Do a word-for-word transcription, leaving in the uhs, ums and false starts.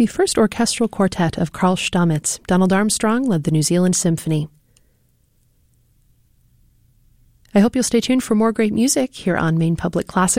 the first orchestral quartet of Carl Stamitz. Donald Armstrong led the New Zealand Symphony. I hope you'll stay tuned for more great music here on Maine Public Classic.